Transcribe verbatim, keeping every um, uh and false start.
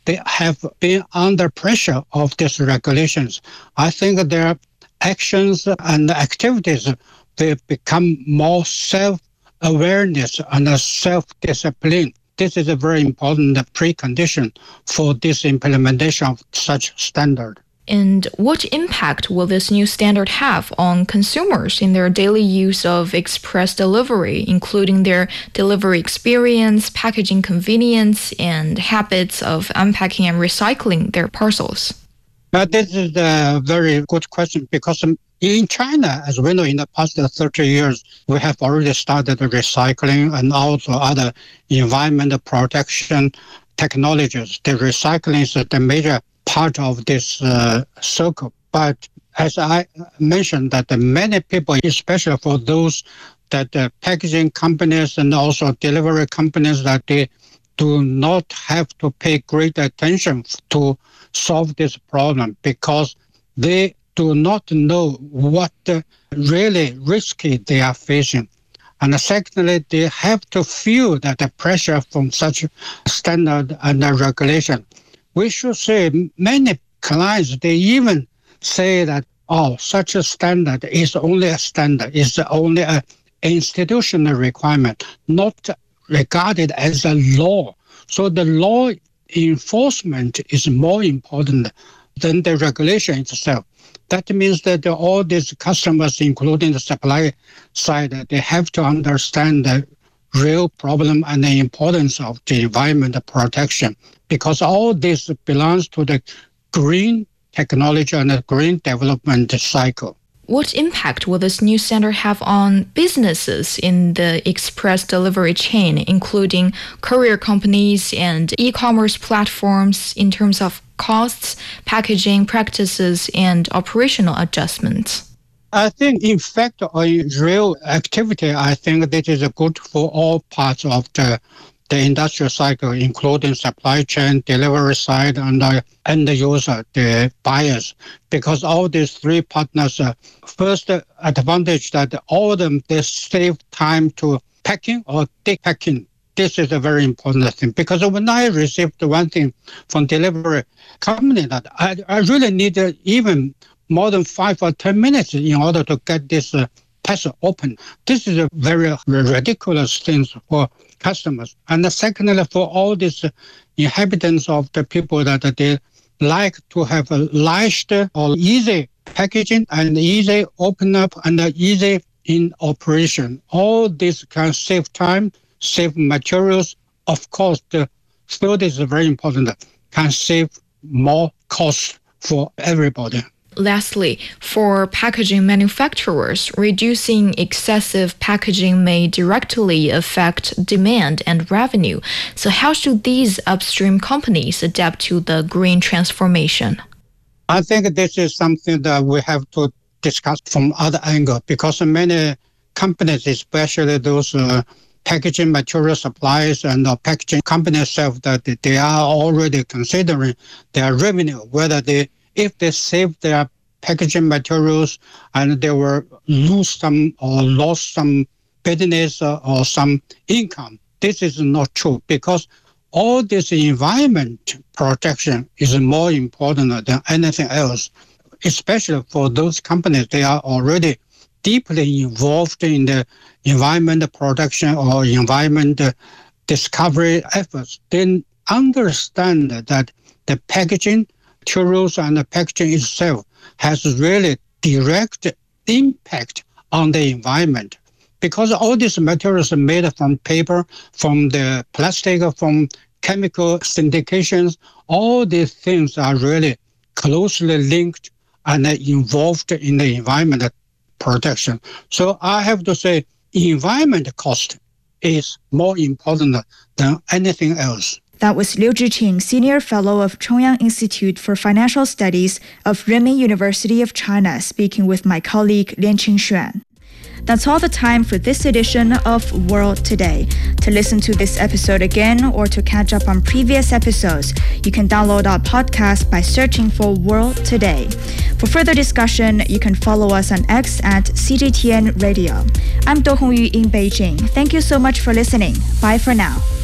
they have been under pressure of these regulations. I think their actions and activities, they become more self-awareness and self-discipline. This is a very important precondition for this implementation of such standard. And what impact will this new standard have on consumers in their daily use of express delivery, including their delivery experience, packaging convenience, and habits of unpacking and recycling their parcels? Uh, this is a very good question because in China, as we know, in the past thirty years, we have already started recycling and also other environmental protection technologies. The recycling is the major part of this uh, circle. But as I mentioned, that many people, especially for those that uh, packaging companies and also delivery companies, that they do not have to pay great attention to solve this problem because they do not know what uh, really risky they are facing. And secondly, they have to feel that the pressure from such standard and regulation. We should say many clients, they even say that, oh, such a standard is only a standard, is only an institutional requirement, not regarded as a law. So the law enforcement is more important than the regulation itself. That means that all these customers, including the supply side, they have to understand the real problem and the importance of the environment protection, because all this belongs to the green technology and the green development cycle. What impact will this new standard have on businesses in the express delivery chain, including courier companies and e-commerce platforms, in terms of costs, packaging practices, and operational adjustments? I think, in fact, in real activity, I think this is good for all parts of the the industrial cycle, including supply chain, delivery side, and the end user, the buyers, because all these three partners, uh, first advantage that all of them, they save time to packing or de-packing. This is a very important thing, because when I received one thing from delivery company, that I, I really need uh, even more than five or ten minutes in order to get this uh, parcel open. This is a very ridiculous thing for customers. And secondly, for all these inhabitants of the people that they like to have a light or easy packaging and easy open up and easy in operation. All this can save time, save materials. Of course, the third is very important, can save more cost for everybody. Lastly, for packaging manufacturers, reducing excessive packaging may directly affect demand and revenue. So how should these upstream companies adapt to the green transformation? I think this is something that we have to discuss from other angle, because many companies, especially those uh, packaging material suppliers and uh, packaging companies themselves, that they are already considering their revenue, whether they if they save their packaging materials and they will lose some or lost some business or some income. This is not true, because all this environment protection is more important than anything else, especially for those companies. They are already deeply involved in the environment protection or environment discovery efforts. They understand that the packaging materials and the packaging itself has really direct impact on the environment, because all these materials are made from paper, from the plastic, from chemical syndications. All these things are really closely linked and involved in the environment protection. So I have to say, environment cost is more important than anything else. That was Liu Zhiqing, Senior Fellow of Chongyang Institute for Financial Studies of Renmin University of China, speaking with my colleague Lian Qingxuan. That's all the time for this edition of World Today. To listen to this episode again or to catch up on previous episodes, you can download our podcast by searching for World Today. For further discussion, you can follow us on X at C G T N Radio. I'm Do Hongyu in Beijing. Thank you so much for listening. Bye for now.